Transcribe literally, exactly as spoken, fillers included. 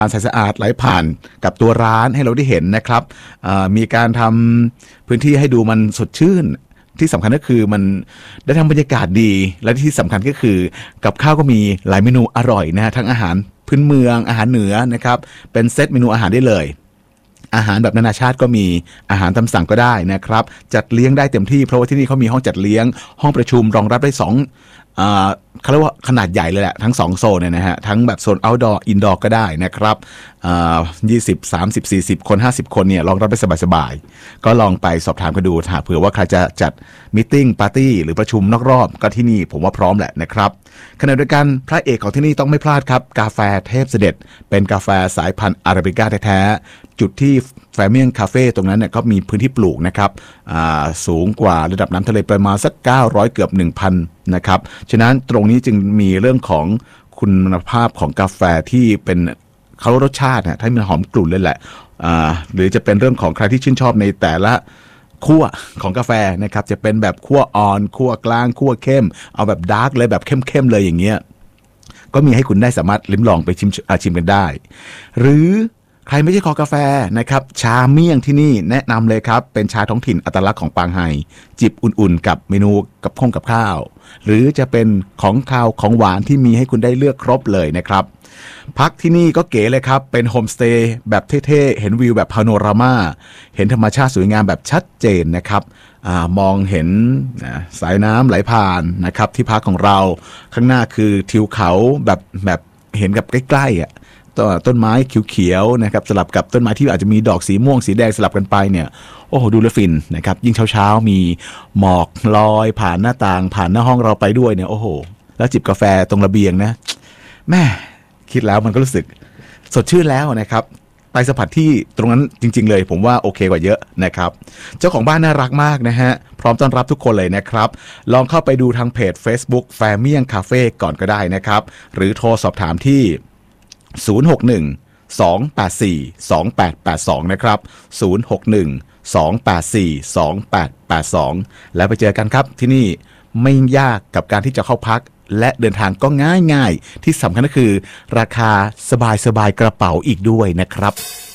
การใสสะอาดไหลผ่านกับตัวร้านให้เราได้เห็นนะครับมีการทำพื้นที่ให้ดูมันสดชื่นที่สำคัญก็คือมันได้ทั้งบรรยากาศดีและที่สำคัญก็คือกับข้าวก็มีหลายเมนูอร่อยนะฮะทั้งอาหารพื้นเมืองอาหารเหนือนะครับเป็นเซตเมนูอาหารได้เลยอาหารแบบนานาชาติก็มีอาหารตามสั่งก็ได้นะครับจัดเลี้ยงได้เต็มที่เพราะว่าที่นี่เขามีห้องจัดเลี้ยงห้องประชุมรองรับได้สองอ่าเขาเรียกว่าขนาดใหญ่เลยแหละทั้งสองโซนเนี่ยนะฮะทั้งแบบโซน outdoor indoor ก็ได้นะครับอ่ายี่สิบ สามสิบ สี่สิบคนห้าสิบคนเนี่ยรองรับได้สบายๆก็ลองไปสอบถามกันดูถ้าเผื่อว่าใครจะจัดมีตติ้งปาร์ตี้หรือประชุมนอกรอบก็ที่นี่ผมว่าพร้อมแหละนะครับขณะเดียวกันพระเอกของที่นี่ต้องไม่พลาดครับกาแฟเทพเสด็จเป็นกาแฟสายพันธุ์อาราบิก้าแท้ๆจุดที่แฟเมียงคาเฟ่ตรงนั้นเนี่ยก็มีพื้นที่ปลูกนะครับสูงกว่าระดับน้ำทะเลประมาณสักเก้าร้อยเกือบ หนึ่งพัน นะครับฉะนั้นตรงนี้จึงมีเรื่องของคุณภาพของกาแฟที่เป็นเขารสชาตินะถ้ามันหอมกลุ่นเลยแหละหรือจะเป็นเรื่องของใครที่ชื่นชอบในแต่ละคั่วของกาแฟนะครับจะเป็นแบบคั่วอ่อนคั่วกลางคั่วเข้มเอาแบบดาร์กเลยแบบเข้มๆเลยอย่างเงี้ยก็มีให้คุณได้สามารถลิ้มลองไปชิมชิมกันได้หรือใครไม่ใช่คอกาแฟนะครับชาเมี่ยงที่นี่แนะนำเลยครับเป็นชาท้องถิ่นอัตลักษณ์ของปางไฮจิบอุ่นๆกับเมนูกับข้งกับข้าวหรือจะเป็นของคาวของหวานที่มีให้คุณได้เลือกครบเลยนะครับพักที่นี่ก็เก๋เลยครับเป็นโฮมสเตย์แบบเท่ๆเห็นวิวแบบพาโนรามาเห็นธรรมชาติสวยงามแบบชัดเจนนะครับอมองเห็นสายน้ำไหลผ่านนะครับที่พักของเราข้างหน้าคือทิวเขาแบบแบบเห็นกับใกล้ๆอ่ะต้นไม้เขียวๆนะครับสลับกับต้นไม้ที่อาจจะมีดอกสีม่วงสีแดงสลับกันไปเนี่ยโอ้โหดูแลฟินนะครับยิ่งเช้าๆมีหมอกลอยผ่านหน้าต่างผ่านหน้าห้องเราไปด้วยเนี่ยโอ้โหแล้วจิบกาแฟตรงระเบียงนะแม่คิดแล้วมันก็รู้สึกสดชื่นแล้วนะครับไปสัมผัสที่ตรงนั้นจริงๆเลยผมว่าโอเคกว่าเยอะนะครับเจ้าของบ้านน่ารักมากนะฮะพร้อมต้อนรับทุกคนเลยนะครับลองเข้าไปดูทางเพจ Facebook แฟเมียงคาเฟ่ก่อนก็ได้นะครับหรือโทรสอบถามที่ศูนย์ หก หนึ่ง สอง แปด สี่ สอง แปด แปด สองนะครับศูนย์ หก หนึ่ง สอง แปด สี่ สอง แปด แปด สองแล้วไปเจอกันครับที่นี่ไม่ยากกับการที่จะเข้าพักและเดินทางก็ง่ายๆที่สำคัญก็คือราคาสบายๆกระเป๋าอีกด้วยนะครับ